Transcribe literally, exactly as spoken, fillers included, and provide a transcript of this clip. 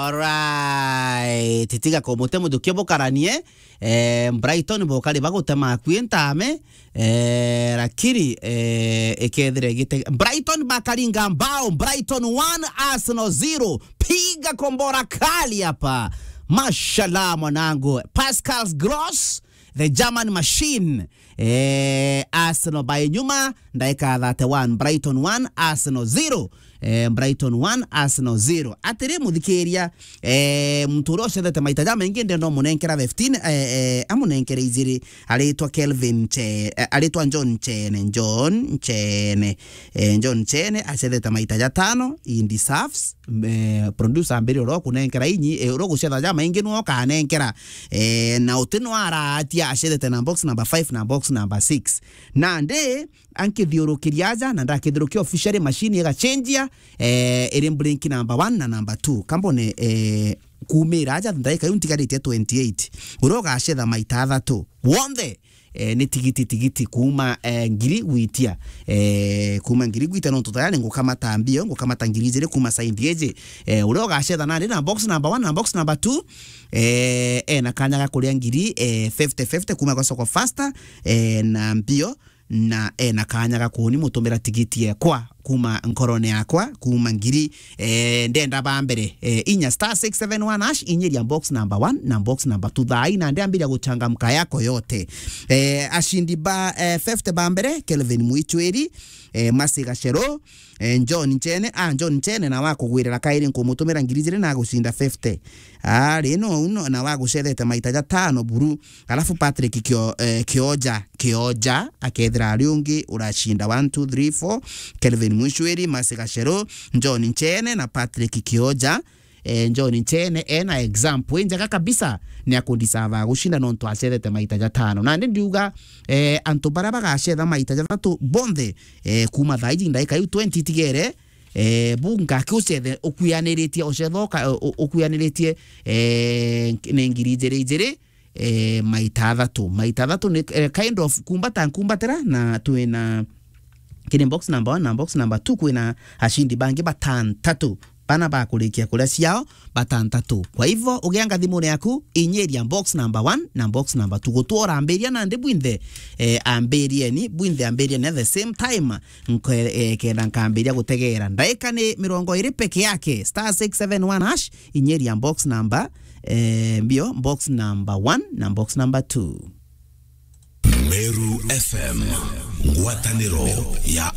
Alright. Titiga ko mutemo dukio bokaranie. Eh, Brighton bokali bagutema kwintame. Eh, rakiri eh ekedre gite Brighton bakalinga mbao. Brighton one Arsenal zero. Piga kombora kali hapa. Mashallah mwanangu. Pascal Gross, the German machine. Eh, Arsenal by nyuma ndaika thirty-one. Brighton one Arsenal zero. Eh, Brighton one Arsenal zero. Atere muthikiria eh mturo cethete maitaja mengi ndendo munenkera fifteen eh, eh amunenkera iziri aritwa Kelvin che eh, aritwa John Chene John Chene eh, John Chene acethete maitaja tano indi safs eh, producer ambere ro kunenkera inyi eh, ro gucethaja mengi no kanenkera eh, na utino ara atia acethete na box number five na box number six na nde anke thiurukiriaja na ndakithurukio officially machine ya change eh eri blink number one na number two kambone eh kumira aja ndaika yuntigarite twenty-eight uroga acetha maita thatu wonde eh, ni tigiti tigiti kuma eh, ngiri gwitia eh, kuma ngiri gwita no tutayane ngukamata mbio ngukamata ngiri jere kuma saindi eje eh, uroga acetha na na box number one na box number two eh, eh na kanyaga kuria ngiri eh, fifty fifty kuma kwa soko faster eh, na mbio na e na kanyaga kuni mutumira tigiti yakwa kuma nkorone yakwa kuma ngiri eh ndenda bambere eh, inya star six seven one hash inyeri box number one na box number two thai na ndambira guchangamka yako yote eh ashindi ba eh, fifty bambere Kelvin Muichweri eh Masiga Shero eh, John Chene ah John Chene na wako gwirira kairi nkumutumira ngiri zire na gushinda fifty ah rino uno na wago cethete maitaja tano buru alafu Patrick kio eh, Kioja Kioja akethira riungi urashinda one two three four Kelvin Muichweri Masiga Shero John Chene na Patrick Kioja eh, John Chene ena example njaka kabisa ni akundisava gushinda no ntwa cethete maitaja tano na ndiuga eh antu baraba gacetha maitaja tatu bonde eh kuma thaiji ndaika twenty tigere eh bunga kiucethe ukuyaniritie ocethoka ukuyaniritie eh nengiri jere jere eh maita thatu maita thatu ni eh, kind of kumbata kumbatera na tuena kini box number one na box number two kwina ashindi bangi batan tatu bana ba kulikia kula siao batantatu kwa hivyo ugianga thimune yaku inyeria box number one na box number two gutora amberia na ndi bwinde eh, amberia ni bwinde amberia na the same time nko eh, kenda nkamberia gutegera ndaika ni mirongo iri peke yake star six seven one hash inyeria box number eh, mbio box number one na box number two. Meru F M Ngwataniro ya